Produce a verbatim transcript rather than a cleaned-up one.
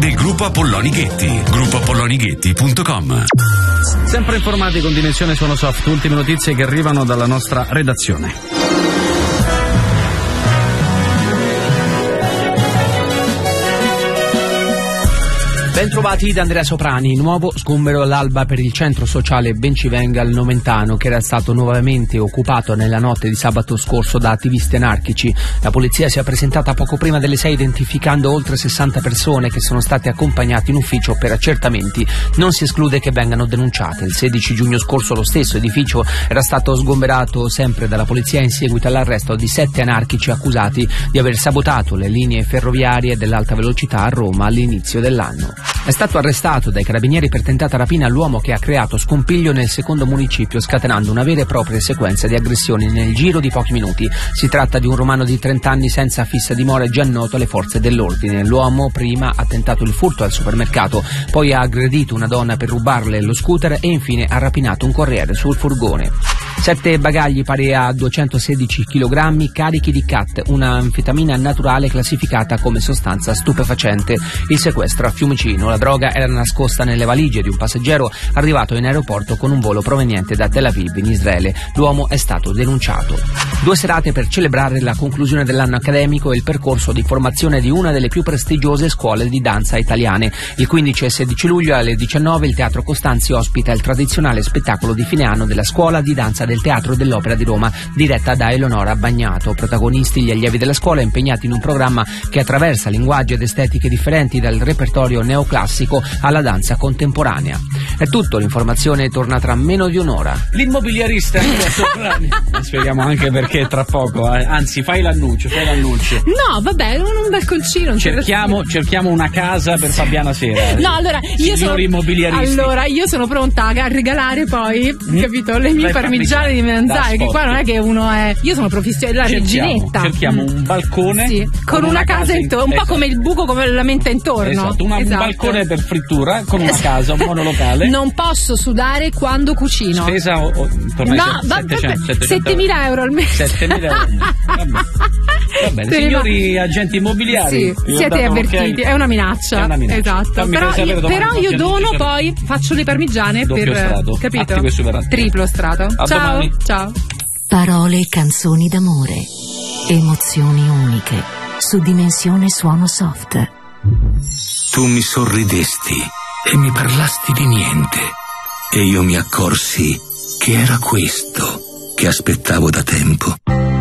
del gruppo Apolloni Ghetti. gruppo apolloni ghetti punto com. Sempre informati con Dimensione Suono Soft, ultime notizie che arrivano dalla nostra redazione. Bentrovati da Andrea Soprani. Nuovo sgombero all'alba per il centro sociale Bencivenga al Nomentano, che era stato nuovamente occupato nella notte di sabato scorso da attivisti anarchici. La polizia si è presentata poco prima delle sei identificando oltre sessanta persone che sono state accompagnate in ufficio per accertamenti. Non si esclude che vengano denunciate. Il sedici giugno scorso lo stesso edificio era stato sgomberato sempre dalla polizia in seguito all'arresto di sette anarchici accusati di aver sabotato le linee ferroviarie dell'alta velocità a Roma all'inizio dell'anno. È stato arrestato dai carabinieri per tentata rapina l'uomo che ha creato scompiglio nel secondo municipio, scatenando una vera e propria sequenza di aggressioni nel giro di pochi minuti. Si tratta di un romano di trenta anni senza fissa dimora e già noto alle forze dell'ordine. L'uomo prima ha tentato il furto al supermercato, poi ha aggredito una donna per rubarle lo scooter e infine ha rapinato un corriere sul furgone. Sette bagagli pari a duecentosedici chilogrammi carichi di cat, una anfetamina naturale classificata come sostanza stupefacente. Il sequestro a Fiumicino. La droga era nascosta nelle valigie di un passeggero arrivato in aeroporto con un volo proveniente da Tel Aviv in Israele. L'uomo è stato denunciato. Due serate per celebrare la conclusione dell'anno accademico e il percorso di formazione di una delle più prestigiose scuole di danza italiane. Il quindici e sedici luglio alle diciannove il Teatro Costanzi ospita il tradizionale spettacolo di fine anno della Scuola di Danza del Teatro dell'Opera di Roma, diretta da Eleonora Bagnato. Protagonisti gli allievi della scuola impegnati in un programma che attraversa linguaggi ed estetiche differenti dal repertorio neoclassico alla danza contemporanea. È tutto, l'informazione torna tra meno di un'ora. L'immobiliarista spieghiamo anche perché tra poco, eh. anzi fai l'annuncio, fai l'annuncio. No, vabbè, un balconcino. Cerchiamo, cerchiamo una casa per Fabiana Sera. No, allora io sono immobiliaristi. Allora, io sono pronta a regalare poi, mm? capito, le mie parmigiane di melanzane, che qua non è che uno è. Io sono professionista, la cerchiamo, reginetta. Cerchiamo un balcone sì, con, con una, una casa intorno, un esatto. po' come il buco come la menta intorno. Esatto, una, esatto. un balcone per frittura con una esatto. casa, un monolocale. Non posso sudare quando cucino. Spesa o, o no, settemila euro al mese. settemila euro. Vabbè. Va bene, signori agenti immobiliari, sì, siete avvertiti, okay. è una minaccia. È una minaccia. Esatto. Però io, però io dono poi faccio le parmigiane doppio per strato. capito? Triplo strato. A ciao. Domani. Ciao. Parole e canzoni d'amore. Emozioni uniche. Su Dimensione Suono Soft. Tu mi sorridesti e mi parlasti di niente. E io mi accorsi che era questo che aspettavo da tempo.